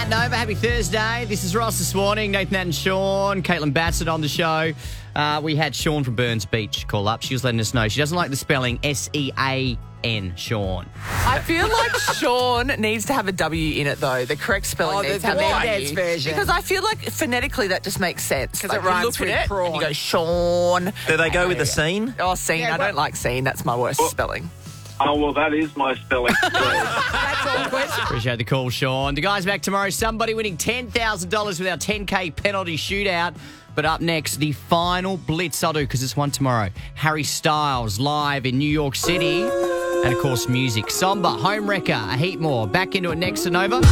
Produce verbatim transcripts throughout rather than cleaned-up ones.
Nova. Happy Thursday. This is Ross this morning. Nathan and Sean, Caitlin Bassett on the show. Uh, we had Sean from Burns Beach call up. She was letting us know she doesn't like the spelling S E A N, Sean. I feel like Sean needs to have a W in it, though. The correct spelling Oh, needs the to have a Dad's W. version. Because I feel like phonetically that just makes sense. 'Cause Like it you rhymes look with at it prawn. and you go, Sean. Do they go with the scene? Oh, scene. Yeah, I but- don't like scene. That's my worst spelling. Oh, well, that is my spelling. That's awkward. Appreciate the call, Sean. The guys back tomorrow. Somebody winning ten thousand dollars with our ten K penalty shootout. But up next, the final Blitz I'll do, because it's one tomorrow. Harry Styles live in New York City. And, of course, music. Somber, Home Wrecker, a heap more. Back into it next to Nova.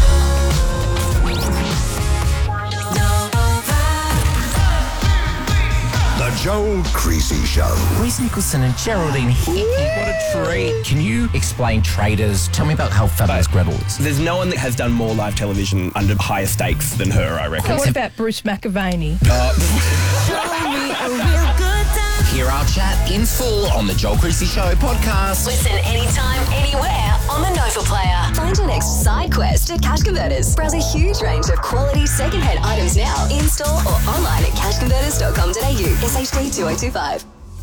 The Joel Creasy Show. Reese Nicholson and Geraldine Hickey. What a treat. Can you explain traders? Tell me about how fabulous Gretel is. There's no one that has done more live television under higher stakes than her, I reckon. What about Bruce McAvaney? Hear our chat in full on the Joel Creasy Show podcast. Listen anytime, anywhere on the Nova Player. Find your next side quest at Cash Converters. Browse a huge range of quality second-hand items now, in-store or online at cash converters dot com dot a u. S H D two oh two five.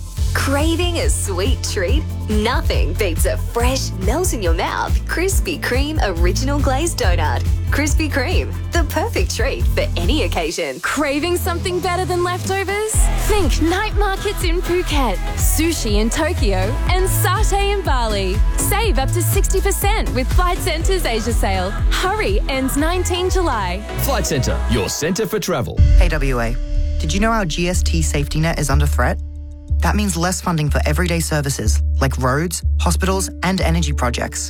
Craving a sweet treat? Nothing beats a fresh, melt-in-your-mouth Krispy Kreme Original Glazed Donut. Krispy Kreme, the perfect treat for any occasion. Craving something better than leftovers? Think night markets in Phuket, sushi in Tokyo, and satay in Bali. Save up to sixty percent with Flight Centre's Asia sale. Hurry, ends nineteenth July. Flight Centre, your centre for travel. Hey W A, did you know our G S T safety net is under threat? That means less funding for everyday services like roads, hospitals, and energy projects.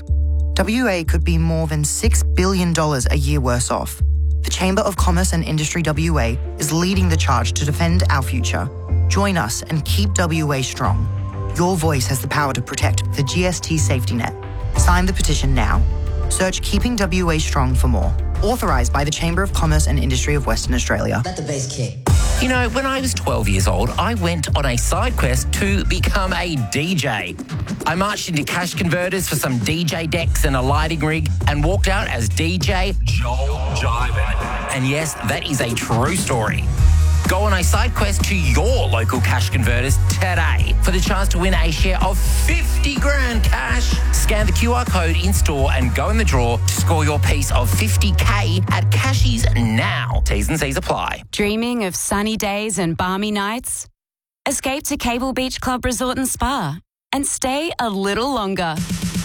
W A could be more than six billion dollars a year worse off. The Chamber of Commerce and Industry W A is leading the charge to defend our future. Join us and keep W A strong. Your voice has the power to protect the G S T safety net. Sign the petition now. Search Keeping W A Strong for more. Authorised by the Chamber of Commerce and Industry of Western Australia. Let the bass kick. You know, when I was twelve years old, I went on a side quest to become a D J. I marched into Cash Converters for some D J decks and a lighting rig and walked out as D J Joel Jivin. And yes, that is a true story. Go on a side quest to your local Cash Converters today for the chance to win a share of fifty grand cash. Scan the Q R code in store and go in the draw to score your piece of fifty K at Cashies now. T's and C's apply. Dreaming of sunny days and balmy nights? Escape to Cable Beach Club Resort and Spa and stay a little longer.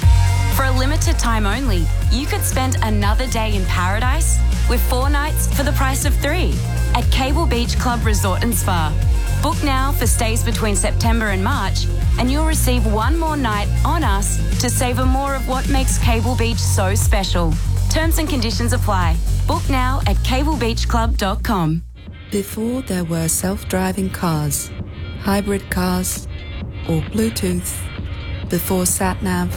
For a limited time only, you could spend another day in paradise with four nights for the price of three at Cable Beach Club Resort and Spa. Book now for stays between September and March, and you'll receive one more night on us to savour more of what makes Cable Beach so special. Terms and conditions apply. Book now at cable beach club dot com. Before there were self-driving cars, hybrid cars, or Bluetooth, before sat-nav,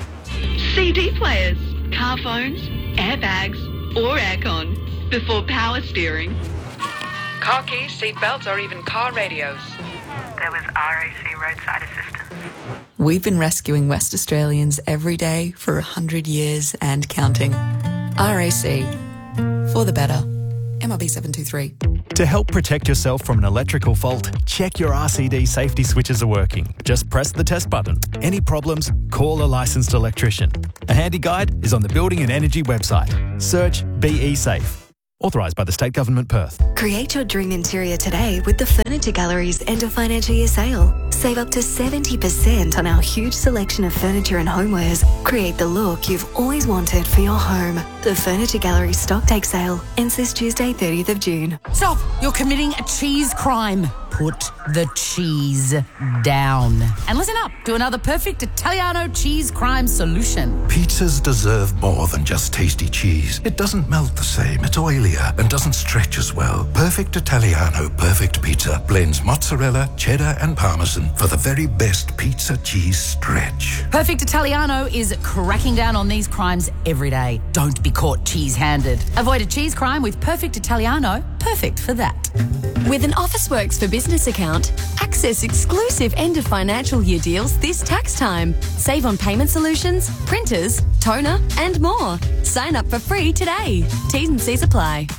C D players, car phones, airbags, or aircon, before power steering. Car keys, seat belts, or even car radios. There was R A C roadside assistance. we've been rescuing West Australians every day for a hundred years and counting. R A C, for the better. M R B seven two three. To help protect yourself from an electrical fault, check your R C D safety switches are working. Just press the test button. Any problems, call a licensed electrician. A handy guide is on the Building and Energy website. Search B E Safe. Authorised by the State Government Perth. Create your dream interior today with the Furniture Gallery's end of financial year sale. Save up to seventy percent on our huge selection of furniture and homewares. Create the look you've always wanted for your home. The Furniture Gallery stock take sale ends this Tuesday, thirtieth of June. Stop! You're committing a cheese crime. Put the cheese down. And listen up to another perfect Italiano cheese crime solution. Pizzas deserve more than just tasty cheese. It doesn't melt the same, it's oilier, and doesn't stretch as well. Perfect Italiano Perfect Pizza blends mozzarella, cheddar, and parmesan for the very best pizza cheese stretch. Perfect Italiano is cracking down on these crimes every day. Don't be caught cheese-handed. Avoid a cheese crime with Perfect Italiano. Perfect for that. With an Officeworks for Business account, access exclusive end of financial year deals this tax time. Save on payment solutions, printers, toner, and more. Sign up for free today. T's and C's apply.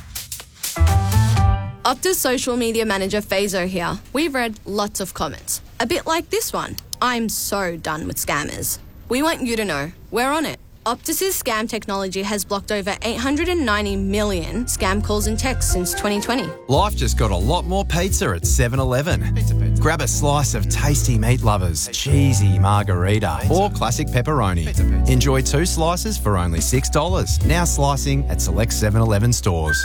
Optus social media manager Fazo here. We've read lots of comments. A bit like this one. I'm so done with scammers. We want you to know we're on it. Optus's scam technology has blocked over eight hundred ninety million scam calls and texts since twenty twenty. Life just got a lot more pizza at seven eleven. Grab a slice of tasty meat lovers, cheesy margarita, or classic pepperoni. Enjoy two slices for only six dollars. Now slicing at select seven eleven stores.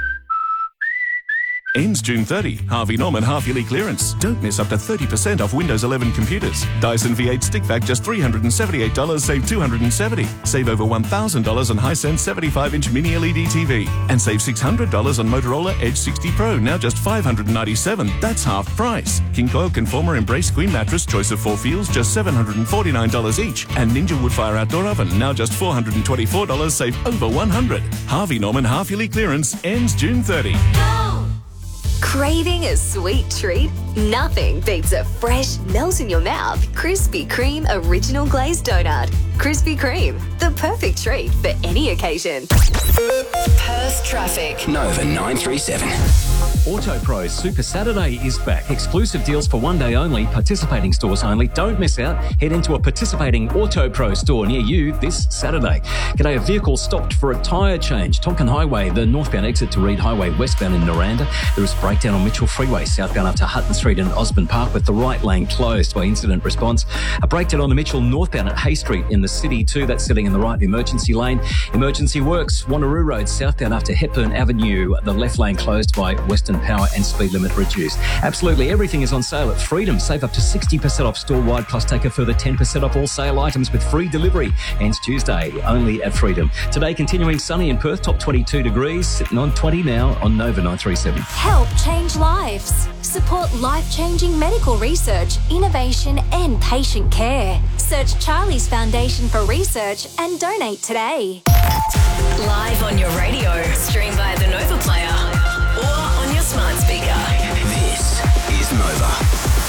Ends June thirtieth. Harvey Norman half-yearly clearance. Don't miss up to thirty percent off Windows eleven computers. Dyson V eight stick vac just three hundred seventy-eight dollars, save two hundred seventy dollars. Save over one thousand dollars on Hisense seventy-five inch mini L E D T V. And save six hundred dollars on Motorola Edge sixty Pro, now just five hundred ninety-seven dollars. That's half price. King Coil Conformer Embrace Queen Mattress, choice of four feels, just seven hundred forty-nine dollars each. And Ninja Woodfire Outdoor Oven, now just four hundred twenty-four dollars, save over one hundred dollars. Harvey Norman half-yearly clearance ends June thirtieth. Craving a sweet treat? Nothing beats a fresh, melt-in-your-mouth Krispy Kreme Original Glazed Donut. Krispy Kreme, the perfect treat for any occasion. Perth traffic. Nova nine three seven. AutoPro Super Saturday is back. Exclusive deals for one day only, participating stores only. Don't miss out. Head into a participating AutoPro store near you this Saturday. G'day, a vehicle stopped for a tyre change. Tonkin Highway, the northbound exit to Reed Highway, westbound in Noranda. There is a breakdown on Mitchell Freeway, southbound up to Hutton Street and Osborne Park with the right lane closed by incident response. A breakdown on the Mitchell northbound at Hay Street in the city too. That's sitting in the right emergency lane. Emergency works, Wanneroo Road, southbound up to Hepburn Avenue. The left lane closed by Western Power and speed limit reduced. Absolutely everything is on sale at Freedom. Save up to sixty percent off store-wide, plus take a further ten percent off all sale items with free delivery. Ends Tuesday, only at Freedom. Today continuing sunny in Perth, top twenty-two degrees, sitting on twenty now on Nova nine three seven. Help change lives. Support life-changing medical research, innovation and patient care. Search Charlie's Foundation for Research and donate today. Live on your radio, stream via the Nova Player or on your smart speaker. This is Nova.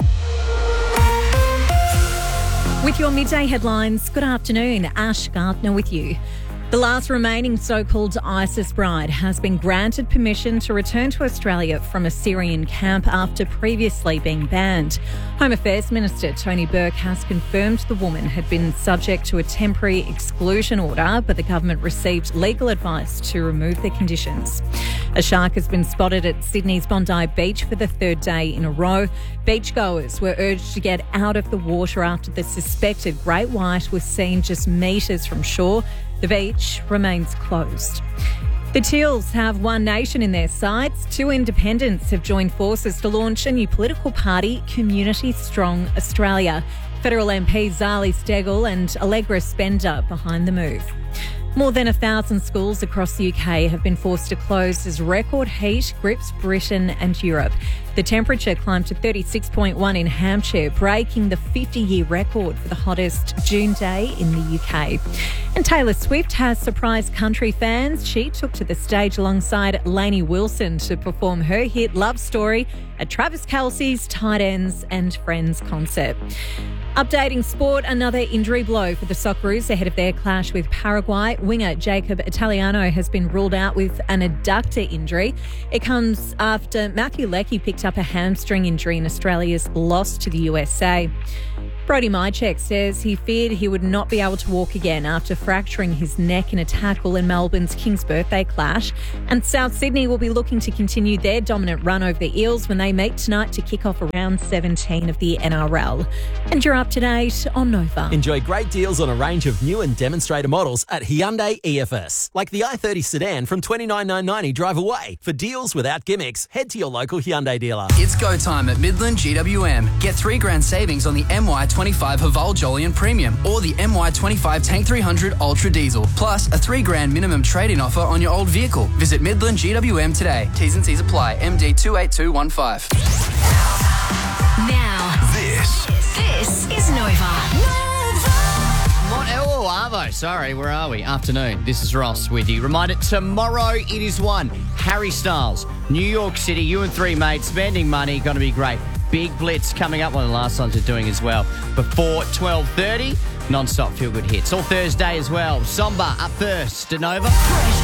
With your midday headlines, good afternoon. Ash Gardner with you. The last remaining so-called ISIS bride has been granted permission to return to Australia from a Syrian camp after previously being banned. Home Affairs Minister Tony Burke has confirmed the woman had been subject to a temporary exclusion order, but the government received legal advice to remove the conditions. A shark has been spotted at Sydney's Bondi Beach for the third day in a row. Beachgoers were urged to get out of the water after the suspected great white was seen just metres from shore. The beach remains closed. The Teals have one nation in their sights. Two independents have joined forces to launch a new political party, Community Strong Australia. Federal M Ps Zali Steggall and Allegra Spender behind the move. More than a thousand schools across the U K have been forced to close as record heat grips Britain and Europe. The temperature climbed to thirty-six point one in Hampshire, breaking the fifty-year record for the hottest June day in the U K. And Taylor Swift has surprised country fans. She took to the stage alongside Lainey Wilson to perform her hit Love Story at Travis Kelce's Tight Ends and Friends concert. Updating sport, another injury blow for the Socceroos ahead of their clash with Paraguay. Winger Jacob Italiano has been ruled out with an adductor injury. It comes after Matthew Leckie picked up a hamstring injury in Australia's loss to the U S A. Brody Mychek says he feared he would not be able to walk again after fracturing his neck in a tackle in Melbourne's King's Birthday clash. And South Sydney will be looking to continue their dominant run over the Eels when they meet tonight to kick off round seventeen of the N R L. And you're up to date on Nova. Enjoy great deals on a range of new and demonstrator models at Hyundai E F S. Like the i thirty sedan from twenty-nine thousand nine hundred ninety drive away. For deals without gimmicks, head to your local Hyundai dealer. It's go time at Midland G W M. Get three grand savings on the M Y twenty-five Haval Jolyon Premium or the M Y twenty-five Tank three hundred Ultra Diesel, plus a three grand minimum trade-in offer on your old vehicle. Visit Midland G W M today. T's and C's apply. M D two eight two one five. Now, this, this is Nova. Mon- oh, Arvo, sorry, where are we? Afternoon. This is Ross with you. Reminder, tomorrow it is one. Harry Styles, New York City, you and three mates, spending money, going to be great. Big Blitz coming up, one of the last ones we're doing as well. Before twelve thirty, non-stop feel-good hits. All Thursday as well. Somber up first. De Nova.